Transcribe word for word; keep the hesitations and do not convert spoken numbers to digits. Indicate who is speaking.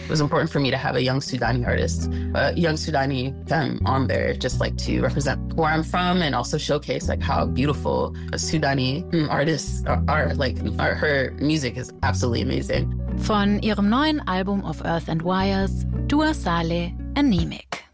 Speaker 1: It was important for me to have a young Sudani artist, a young Sudani femme on there, just like to represent where I'm from and also showcase like how beautiful Sudani artists are. are. Like are, her music is absolutely amazing.
Speaker 2: Von ihrem neuen Album Of Earth and Wires, Dua Saleh, Anemic.